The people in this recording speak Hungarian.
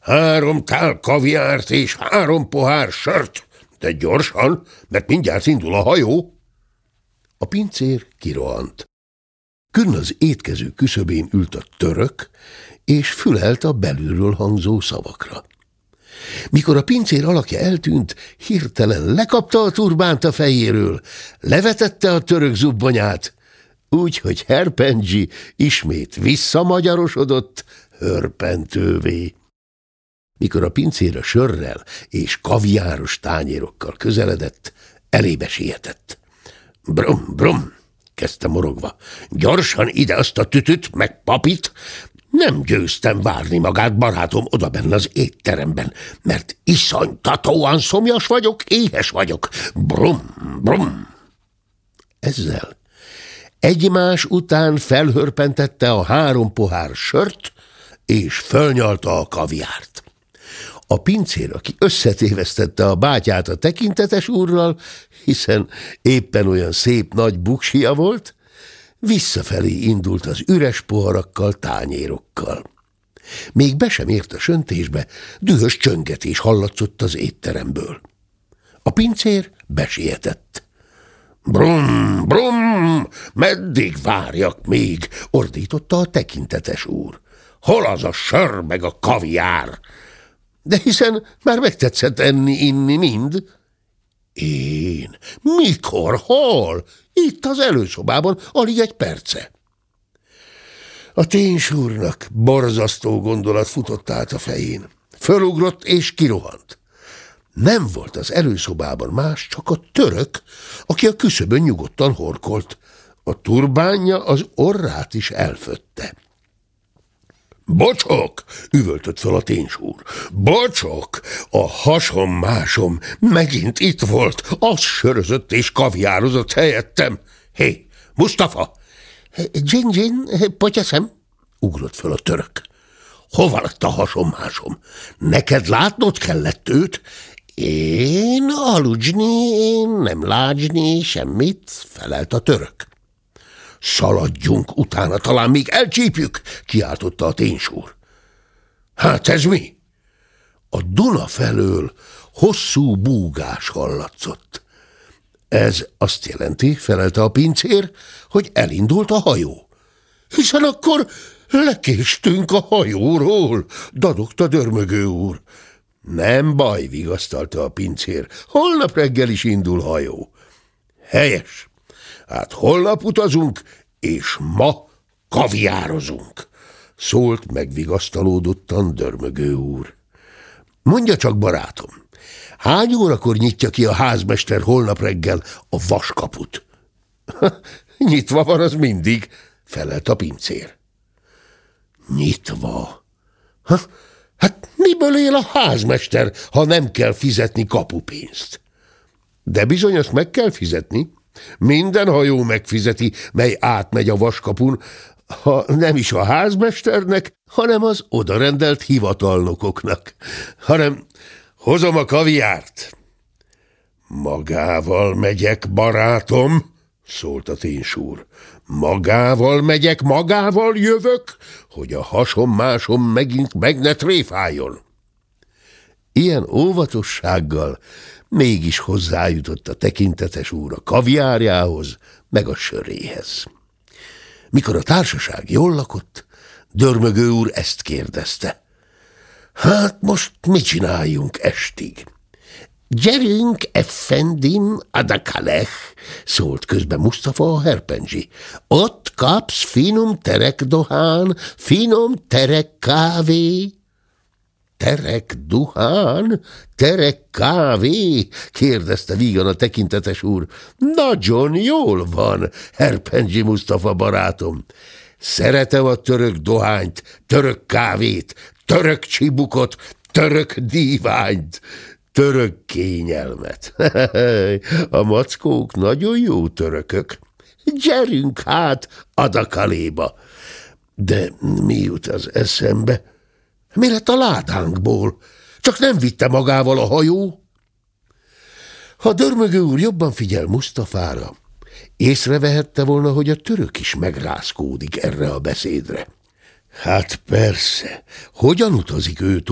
3 tál kaviárt és 3 pohár sört, de gyorsan, mert mindjárt indul a hajó. A pincér kirohant. Künn az étkező küszöbén ült a török, és fülelt a belülről hangzó szavakra. Mikor a pincér alakja eltűnt, hirtelen lekapta a turbánt a fejéről, levetette a török zubbonyát, úgy, hogy Herpengy ismét visszamagyarosodott hörpentővé. Mikor a pincér a sörrel és kaviáros tányérokkal közeledett, elébe sietett. Brum, brum, kezdte morogva, gyorsan ide azt a tütüt, meg papit. Nem győztem várni magát, barátom, odabenn az étteremben, mert iszonytatóan szomjas vagyok, éhes vagyok. Brum, brum. Ezzel egymás után felhörpentette a 3 pohár sört, és fölnyalta a kaviárt. A pincér, aki összetévesztette a bátyát a tekintetes úrral, hiszen éppen olyan szép nagy buksia volt, visszafelé indult az üres poharakkal, tányérokkal. Még be sem ért a söntésbe, dühös csöngetés hallatszott az étteremből. A pincér besietett. Brum, brum, meddig várjak még? Ordította a tekintetes úr. Hol az a sör meg a kaviár? De hiszen már megtetszett enni, inni mind. Én? Mikor? Hol? Itt az előszobában, alig egy perce. A ténysúrnak borzasztó gondolat futott át a fején. Fölugrott és kirohant. Nem volt az előszobában más, csak a török, aki a küszöbön nyugodtan horkolt. A turbánja az orrát is elfötte. Bocsok, üvöltött fel a ténysúr. Bocsok, a hasom-másom megint itt volt, az sörözött és kaviározott helyettem. Hé, Mustafa! Dzsin, potyaszem, ugrott fel a török. Hova lett a hasom-másom? Neked látnod kellett őt? Én aludzsni, én nem lágyni semmit, felelt a török. Szaladjunk utána, talán még elcsípjük, kiáltotta a ténysúr. Hát ez mi? A Duna felől hosszú búgás hallatszott. Ez azt jelenti, felelte a pincér, hogy elindult a hajó. Hiszen akkor lekéstünk a hajóról, dadogta Dörmögő úr. Nem baj, vigasztalta a pincér, holnap reggel is indul hajó. Helyes. Hát holnap utazunk, és ma kaviározunk, szólt megvigasztalódottan Dörmögő úr. Mondja csak, barátom, hány órakor nyitja ki a házmester holnap reggel a vaskaput? Nyitva van az mindig, felelt a pincér. Nyitva? Hát miből él a házmester, ha nem kell fizetni kapupénzt? De bizony azt meg kell fizetni. Minden hajó megfizeti, mely átmegy a vaskapun, ha nem is a házmesternek, hanem az odarendelt hivatalnokoknak. Hanem hozom a kaviárt. Magával megyek, barátom, szólt a ténysúr. Magával megyek, magával jövök, hogy a hasom-másom megint meg ne tréfáljon. Ilyen óvatossággal mégis hozzájutott a tekintetes úr a kaviárjához, meg a söréhez. Mikor a társaság jól lakott, Dörmögő úr ezt kérdezte. Hát most mit csináljunk estig? Gyerünk, effendim, adakalech, szólt közben Mustafa a Herpengy. Ott kapsz finom terek dohán, finom terek kávé. Terek duhán? Terek kávé? Kérdezte vígan a tekintetes úr. Nagyon jól van, Herpengy Mustafa barátom. Szeretem a török dohányt, török kávét, török csibukot, török díványt, török kényelmet. A mackók nagyon jó törökök. Gyerünk hát Adakaléba. De mi jut az eszembe? Mi lett a ládánkból? Csak nem vitte magával a hajó? Ha Dörmögő úr jobban figyel Mustafára, észrevehette volna, hogy a török is megrázkódik erre a beszédre. Hát persze, hogyan utazik ő